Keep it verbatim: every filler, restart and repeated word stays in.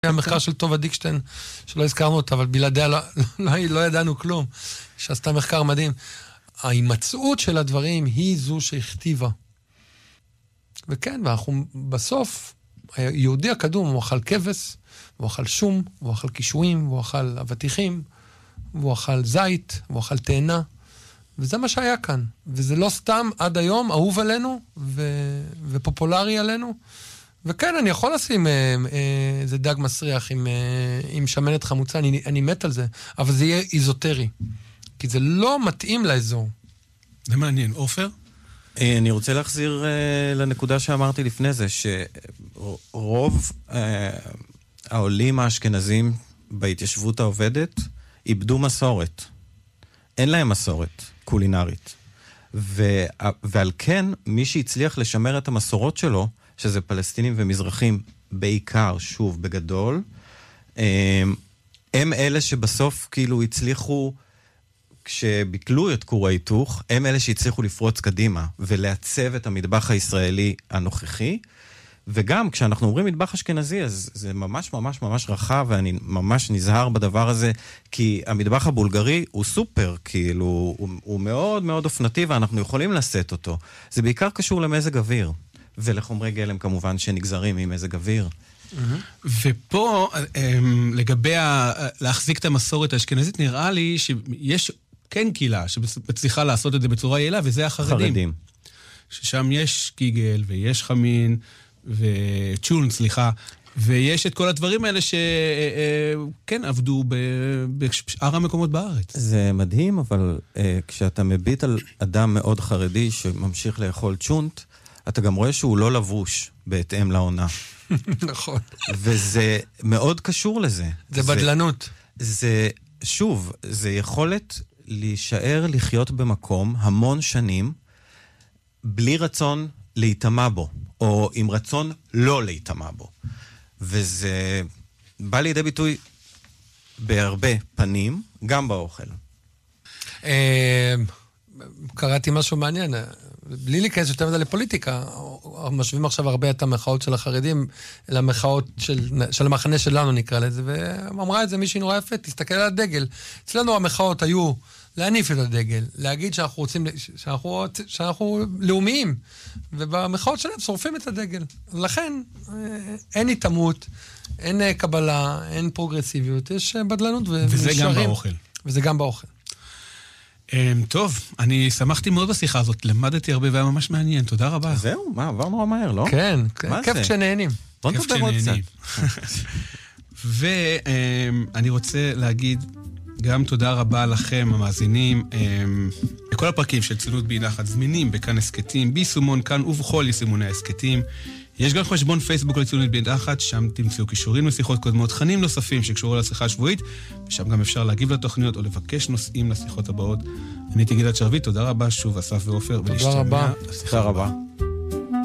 המחקר של טובה דיקשטיין, שלא הזכרנו אותה, אבל בלעדיה לא, לא, לא ידענו כלום, שעשתה מחקר מדהים. ההימצאות של הדברים היא זו שהכתיבה. וכן, ואנחנו בסוף, היהודי הקדום הוא אכל כבש, הוא אכל שום, הוא אכל קישואים, הוא אכל אבטיחים, הוא אכל זית, הוא אכל תאנה, וזה מה שהיה כאן. וזה לא סתם עד היום אהוב עלינו ו... ופופולרי עלינו. וכן, אני יכול לשים איזה דג מסריח עם, עם שמנת חמוצה, אני, אני מת על זה, אבל זה יהיה איזוטרי, כי זה לא מתאים לאזור. זה מעניין. אופר? אני רוצה להחזיר לנקודה שאמרתי לפני זה, שרוב העולים האשכנזים בהתיישבות העובדת איבדו מסורת. אין להם מסורת קולינרית. ו... ועל כן, מי שהצליח לשמר את המסורות שלו, שזה פלסטינים ומזרחים בעיקר, שוב, בגדול, הם אלה שבסוף כאילו הצליחו, כשביטלו את כור ההיתוך, הם אלה שהצליחו לפרוץ קדימה, ולעצב את המטבח הישראלי הנוכחי, וגם כשאנחנו אומרים מטבח אשכנזי, אז זה ממש ממש ממש רחב, ואני ממש נזהר בדבר הזה, כי המטבח הבולגרי הוא סופר, כאילו, הוא, הוא מאוד מאוד אופנתי, ואנחנו יכולים לשאת אותו. זה בעיקר קשור למזג אוויר. ולחומרי גלם כמובן שנגזרים ממזג אוויר. ופה, לגבי להחזיק את המסורת האשכנזית, נראה לי שיש כן קהילה שמצליחה לעשות את זה בצורה יעילה, וזה החרדים. חרדים. ששם יש קיגל ויש חמין וצ'ון, סליחה, ויש את כל הדברים האלה שכן עבדו בשאר המקומות בארץ. זה מדהים, אבל כשאתה מביט על אדם מאוד חרדי שממשיך לאכול צ'ונט, אתה גם רואה שהוא לא לבוש בהתאם לעונה. נכון. וזה מאוד קשור לזה. זה בדלנות. זה, שוב, זה יכולת להישאר לחיות במקום המון שנים, בלי רצון להתאמה בו, או עם רצון לא להתאמה בו. וזה בא לידי ביטוי בהרבה פנים, גם באוכל. קראתי משהו מעניין, בלי להיכנס יותר מדי לפוליטיקה, משווים עכשיו הרבה את המחאות של החרדים, למחאות של, של המחנה שלנו נקרא לזה, ואמרה את זה מישהי נורא יפה, תסתכל על הדגל. אצלנו המחאות היו להניף את הדגל, להגיד שאנחנו רוצים, שאנחנו, שאנחנו לאומיים, ובמחאות שלהם שורפים את הדגל. לכן אין התאמות, אין קבלה, אין פרוגרסיביות, יש בדלנות ו... וזה גם באוכל. וזה גם באוכל. טוב, אני שמחתי מאוד בשיחה הזאת, למדתי הרבה והיה ממש מעניין, תודה רבה. זהו, מה, עבר נורא מהר, לא? כן, כיף כשנהנים. בוא נדבר עוד קצת. ואני רוצה להגיד גם תודה רבה לכם, המאזינים, לכל הפרקים של ציונות בי נחת, זמינים בכאן הסקטים, ביישומון כאן ובכל יישומוני הסקטים. יש גם חשבון פייסבוק לציונות בי נחת, שם תמצאו קישורים לשיחות קודמות, תכנים נוספים שקשורו לשיחה השבועית, ושם גם אפשר להגיב לתוכניות או לבקש נושאים לשיחות הבאות. אני הייתי גלעד שרביט, תודה רבה שוב, אסף ואופר. תודה רבה. תודה רבה.